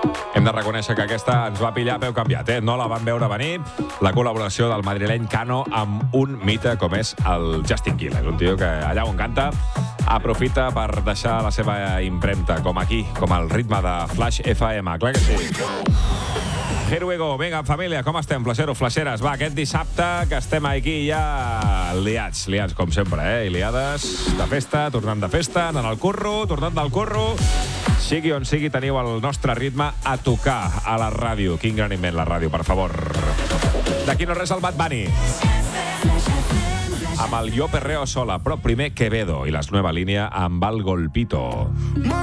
Hem de reconèixer que aquesta ens va pillar a peu canviat, No la vam veure venir. La col·laboració del madrileny Cano amb un mite com és el Justin Quiles. Un tio que allà on canta aprofita per deixar la seva impremta, com aquí, com el ritme de Flash FM. Clar que sí. Here we go. Vinga, família, com estem, flaixeros, flaixeres? Va, aquest dissabte que estem aquí ja liats com sempre, I liades de festa, tornant de festa, anant al curro, tornant del curro. Sigui on sigui, teniu el nostre ritme a tocar a la ràdio. Quin gran invent, la ràdio, per favor. D'aquí no res el Bad Bunny. Amb el Yo Perreo Sola, però primer Quevedo i la nova línia amb el Golpito.